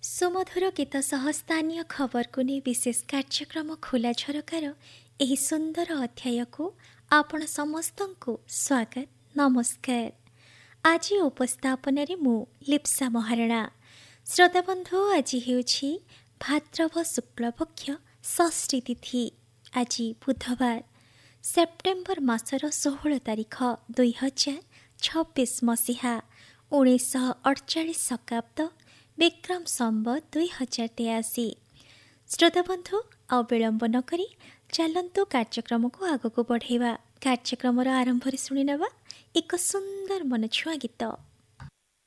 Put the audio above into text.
ସୁମଧୁର ଗୀତ ସହ ସ୍ଥାନୀୟ ଖବରକୁ ନେଇ ବିଶେଷ କାର୍ଯ୍ୟକ୍ରମ ଖୋଲା ଝରକାର ଏହି ସୁନ୍ଦର ଅଧ୍ୟାୟକୁ ଆପଣ ସମସ୍ତଙ୍କୁ ସ୍ୱାଗତ, ନମସ୍କାର। ଆଜି ଉପସ୍ଥାପନାରେ ମୁଁ ଲିପ୍ସା ମହାରଣା। ଶ୍ରୋତାବନ୍ଧୁ, ଆଜି ହେଉଛି ଭାଦ୍ରବ ଶୁକ୍ଳପକ୍ଷ ଷଷ୍ଠୀ ତିଥି। ଆଜି ବୁଧବାର, ସେପ୍ଟେମ୍ବର ମାସର 16 ତାରିଖ 2026 ମସିହା, 1948 ଶକାବ୍ଦ, ବିକ୍ରମ ସମ୍ବତ 2083। ଶ୍ରୋତାବନ୍ଧୁ, ଆଉ ବିଳମ୍ବ ନ କରି ଚାଲନ୍ତୁ କାର୍ଯ୍ୟକ୍ରମକୁ ଆଗକୁ ବଢ଼େଇବା। କାର୍ଯ୍ୟକ୍ରମର ଆରମ୍ଭରେ ଶୁଣିନେବା ଏକ ସୁନ୍ଦର ମନଛୁଆଁ ଗୀତ।